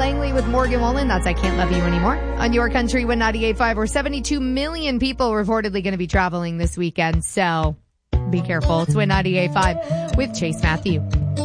Langley with Morgan Wallen. That's I Can't Love You Anymore. On Your Country, 198.5, where 72 million people reportedly going to be traveling this weekend. So be careful. It's 198.5 with Chase Matthew.